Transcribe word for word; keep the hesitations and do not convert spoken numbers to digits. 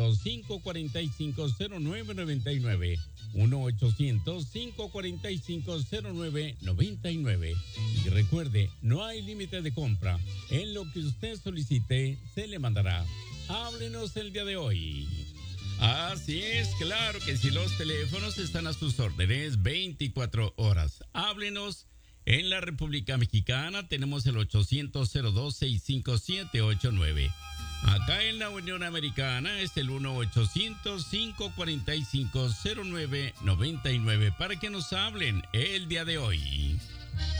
ochocientos, cinco cuarenta y cinco, cero nueve noventa y nueve. uno ochocientos, cinco cuarenta y cinco, cero nueve noventa y nueve. Y recuerde, no hay límite de compra. En lo que usted solicite, se le mandará. Háblenos el día de hoy. Así es, claro que si los teléfonos están a sus órdenes veinticuatro horas. Háblenos. En la República Mexicana tenemos el ochocientos, cero dos, sesenta y cinco, setenta y ocho nueve. Acá en la Unión Americana es el uno ochocientos, cinco cuarenta y cinco, cero nueve noventa y nueve para que nos hablen el día de hoy.